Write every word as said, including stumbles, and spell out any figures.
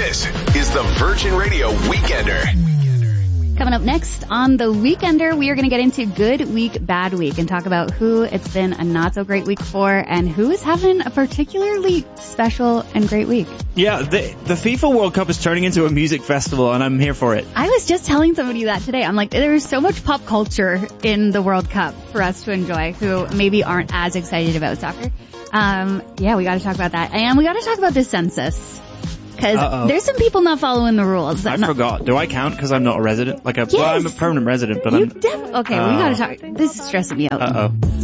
This is the Virgin Radio Weekender. Coming up next on The Weekender, we are going to get into Good Week, Bad Week and talk about who it's been a not so great week for and who is having a particularly special and great week. Yeah, the, the FIFA World Cup is turning into a music festival and I'm here for it. I was just telling somebody that today. I'm like, there is so much pop culture in the World Cup for us to enjoy who maybe aren't as excited about soccer. Um, yeah, we got to talk about that. And we got to talk about the census. Because there's some people not following the rules. I not- forgot. Do I count because I'm not a resident? Like a, yes. well, I'm a permanent resident, but you I'm... Def- okay, uh, we gotta talk. This is stressing me out. Uh-oh.